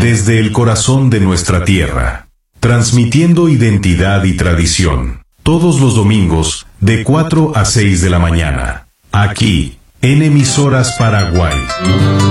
desde el corazón de nuestra tierra, transmitiendo identidad y tradición, todos los domingos, de 4 a 6 de la mañana, aquí, en Emisoras Paraguay.